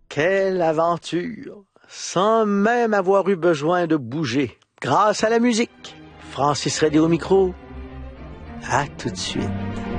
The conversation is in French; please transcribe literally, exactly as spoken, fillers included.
Quelle aventure! Sans même avoir eu besoin de bouger, grâce à la musique. Francis Redé au micro. À tout de suite.